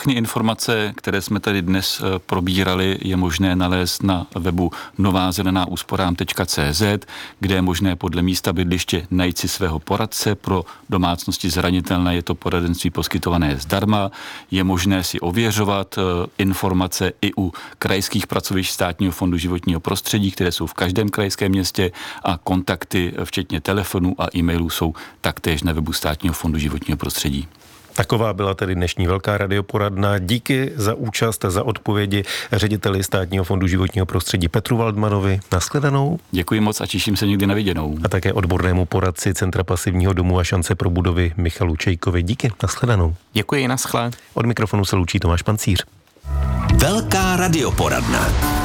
Všechny informace, které jsme tady dnes probírali, je možné nalézt na webu novazelenáúsporám.cz, kde je možné podle místa bydliště najít si svého poradce. Pro domácnosti zranitelné je to poradenství poskytované zdarma. Je možné si ověřovat informace i u krajských pracovišť Státního fondu životního prostředí, které jsou v každém krajském městě, a kontakty, včetně telefonů a e-mailů, jsou taktéž na webu Státního fondu životního prostředí. Taková byla tedy dnešní velká radioporadna. Díky za účast a za odpovědi řediteli Státního fondu životního prostředí Petru Waldmanovi. Nashledanou. Děkuji moc a těším se někdy na viděnou. A také odbornému poradci Centra pasivního domu a šance pro budovy Michalu Čejkovi. Díky, nashledanou. Děkuji, naschle. Od mikrofonu se loučí Tomáš Pancíř. Velká radioporadna.